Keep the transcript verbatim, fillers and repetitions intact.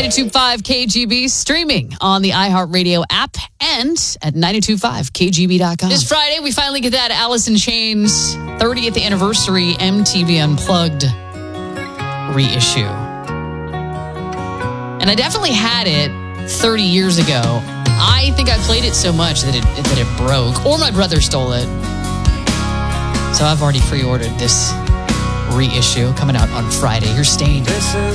ninety-two point five K G B, streaming on the iHeartRadio app and at nine two five K G B dot com. This Friday, we finally get that Alice in Chains thirtieth anniversary M T V Unplugged reissue. And I definitely had it thirty years ago. I think I played it so much that it that it broke, or my brother stole it. So I've already pre-ordered this reissue coming out on Friday. Here's Stained. This is